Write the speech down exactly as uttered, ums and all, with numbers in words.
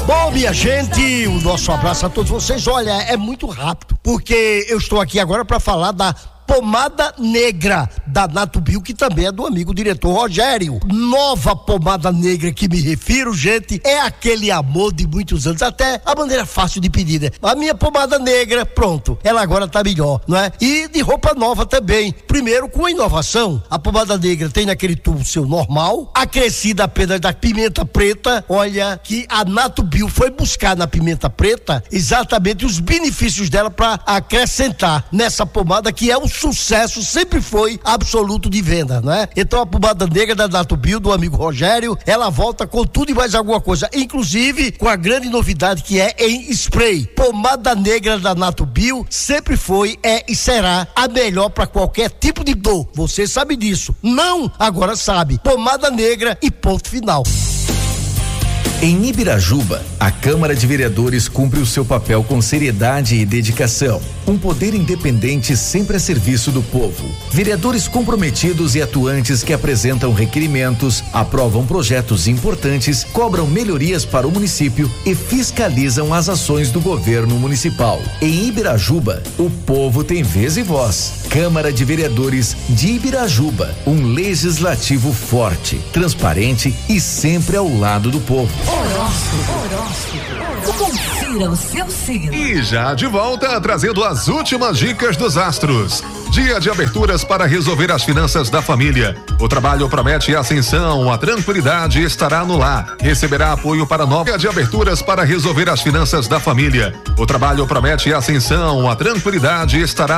Bom, minha gente, o nosso abraço a todos vocês. Olha, é muito rápido, porque eu estou aqui agora para falar da pomada negra da Natubio, que também é do amigo diretor Rogério. Nova pomada negra que me refiro, gente, é aquele amor de muitos anos, até a maneira fácil de pedir, né? A minha pomada negra, pronto, ela agora tá melhor, não é? E de roupa nova também. Primeiro, com a inovação, a pomada negra tem naquele tubo seu normal, acrescida apenas da pimenta preta. Olha que a Natubio foi buscar na pimenta preta exatamente os benefícios dela para acrescentar nessa pomada, que é um sucesso, sempre foi absoluto de venda, né? Então a pomada negra da Natubio, do amigo Rogério, ela volta com tudo e mais alguma coisa, inclusive com a grande novidade que é em spray. Pomada negra da Natubio sempre foi, é e será a melhor para qualquer tipo de dor. Você sabe disso? Não? Agora sabe. Pomada negra e ponto final. Em Ibirajuba, a Câmara de Vereadores cumpre o seu papel com seriedade e dedicação. Um poder independente sempre a serviço do povo. Vereadores comprometidos e atuantes que apresentam requerimentos, aprovam projetos importantes, cobram melhorias para o município e fiscalizam as ações do governo municipal. Em Ibirajuba, o povo tem vez e voz. Câmara de Vereadores de Ibirajuba, um legislativo forte, transparente e sempre ao lado do povo. Horóscopo, horóscopo. Confira o seu signo. E já de volta, trazendo as últimas dicas dos astros. Dia de aberturas para resolver as finanças da família. O trabalho promete ascensão, a tranquilidade estará no lar. Receberá apoio para nova. Dia de aberturas para resolver as finanças da família. O trabalho promete ascensão, a tranquilidade estará